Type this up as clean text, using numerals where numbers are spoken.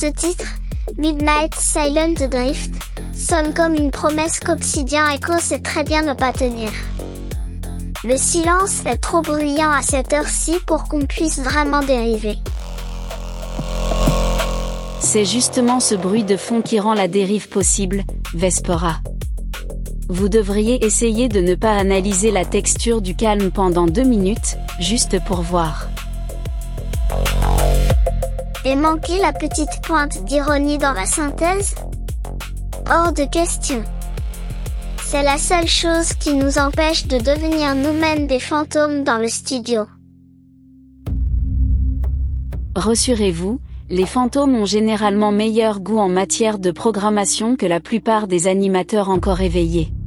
Ce titre, Midnight Silent Drift, sonne comme une promesse qu'Obsidian Echo sait très bien ne pas tenir. Le silence est trop bruyant à cette heure-ci pour qu'on puisse vraiment dériver. C'est justement ce bruit de fond qui rend la dérive possible, Vespera. Vous devriez essayer de ne pas analyser la texture du calme pendant 2 minutes, juste pour voir. Et manquer la petite pointe d'ironie dans ma synthèse? Hors de question. C'est la seule chose qui nous empêche de devenir nous-mêmes des fantômes dans le studio. Rassurez-vous, les fantômes ont généralement meilleur goût en matière de programmation que la plupart des animateurs encore éveillés.